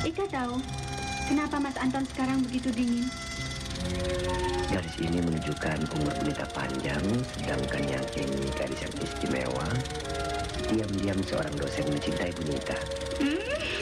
Ika tahu kenapa Mas Anton sekarang begitu dingin? Garis ini menunjukkan umur Bunita panjang, sedangkan yang ini garis yang istimewa. Diam-diam seorang dosen mencintai Bunita.